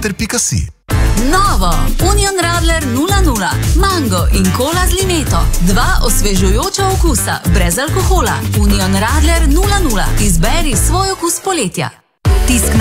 Center.si. Novo Union Radler 00, mango in kola z limeto. Dva osvežujoča okusa, brez alkohola. Union Radler 00, izberi svoj okus poletja. Tisk